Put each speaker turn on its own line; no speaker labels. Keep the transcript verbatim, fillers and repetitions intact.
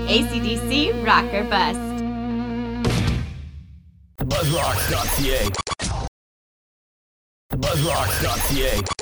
A C D C, rock or bust.
buzzrocks dot c a buzzrocks dot c a